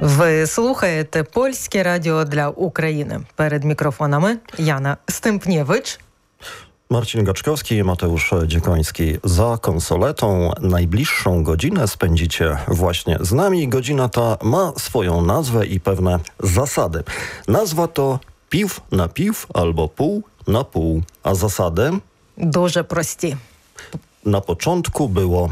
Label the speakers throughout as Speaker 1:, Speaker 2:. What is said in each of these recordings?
Speaker 1: Ви слухаєте Польське радіо для України. Перед mikrofonami Jana Stępniewicz,
Speaker 2: Marcin Gaczkowski i Mateusz Dziekoński. Za konsoletą najbliższą godzinę spędzicie właśnie z nami. Godzina ta ma swoją nazwę i pewne zasady. Nazwa to piw na piw albo pół na pół, a zasady?
Speaker 1: Дуже прості.
Speaker 2: Na początku było...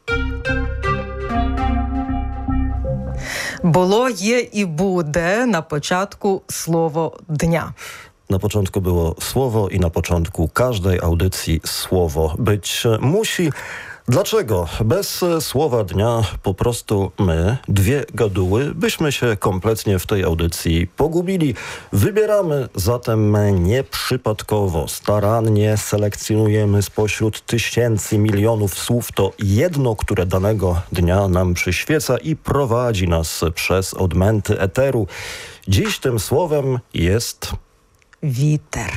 Speaker 1: Було, є і буде на початку слово дня.
Speaker 2: Na początku było słowo i na początku każdej audycji słowo być musi. Dlaczego? Bez słowa dnia po prostu my, dwie gaduły, byśmy się kompletnie w tej audycji pogubili. Wybieramy zatem nieprzypadkowo, starannie selekcjonujemy spośród tysięcy, milionów słów to jedno, które danego dnia nam przyświeca i prowadzi nas przez odmęty eteru. Dziś tym słowem jest...
Speaker 1: Witer.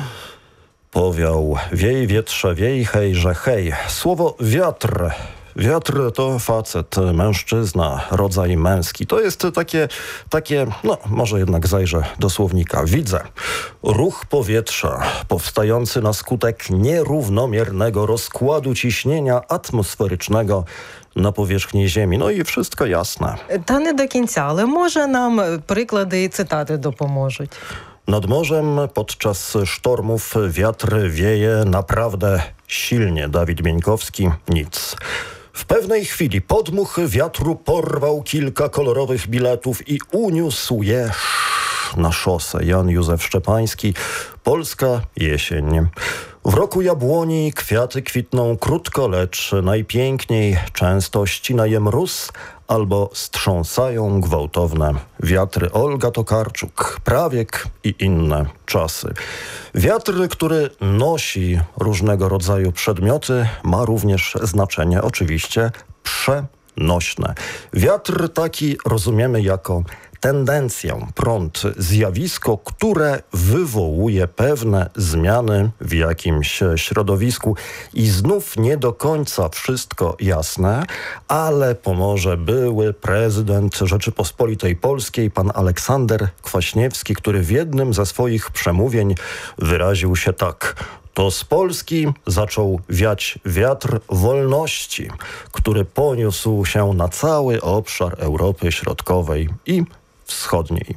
Speaker 2: Powiał, wiej wietrze, wiej, hejże, hej. Słowo wiatr. Wiatr to facet, mężczyzna, rodzaj męski. To jest takie, no może jednak zajrzę do słownika. Widzę. Ruch powietrza powstający na skutek nierównomiernego rozkładu ciśnienia atmosferycznego на powierzchni Ziemi. No i wszystko jasne.
Speaker 1: Та не до кінця, але може нам приклади і цитати допоможуть.
Speaker 2: Nad morzem podczas sztormów wiatr wieje naprawdę silnie. Dawid Bieńkowski, nic. W pewnej chwili podmuch wiatru porwał kilka kolorowych biletów i uniósł je na szosę. Jan Józef Szczepański, Polska jesień. W roku jabłoni kwiaty kwitną krótko, lecz najpiękniej często ścina je mróz albo strząsają gwałtowne wiatry. Olga Tokarczuk, Prawiek i inne czasy. Wiatr, który nosi różnego rodzaju przedmioty, ma również znaczenie oczywiście przenośne. Wiatr taki rozumiemy jako tendencję, prąd, zjawisko, które wywołuje pewne zmiany w jakimś środowisku. I znów nie do końca wszystko jasne, ale pomoże były prezydent Rzeczypospolitej Polskiej, pan Aleksander Kwaśniewski, który w jednym ze swoich przemówień wyraził się tak. To z Polski zaczął wiać wiatr wolności, który poniósł się na cały obszar Europy Środkowej i Wschodniej.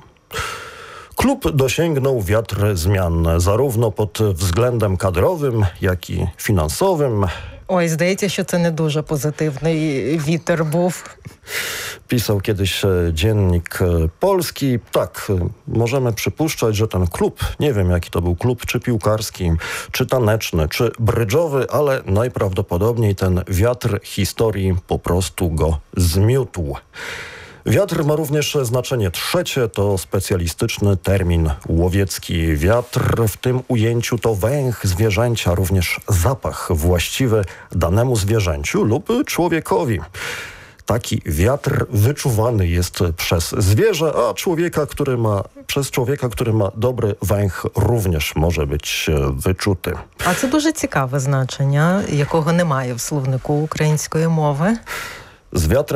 Speaker 2: Klub dosięgnął wiatr zmian zarówno pod względem kadrowym, jak i finansowym.
Speaker 1: Ой, здається, що це не дуже позитивний вітер був.
Speaker 2: Pisał kiedyś Dziennik Polski. Tak, możemy przypuszczać, że ten klub, nie wiem jaki to był klub, czy piłkarski, czy taneczny, czy brydżowy, ale najprawdopodobniej ten wiatr historii po prostu go zmiótł. Wiatr ma również znaczenie trzecie, to specjalistyczny termin łowiecki. Wiatr w tym ujęciu to węch zwierzęcia, również zapach właściwy danemu zwierzęciu lub człowiekowi. Taki wiatr wyczuwany jest przez zwierzę, a przez człowieka, który ma dobry węch, również może być wyczuty.
Speaker 1: А це дуже цікаве значення, якого немає в словнику української мови.
Speaker 2: Z wiatrem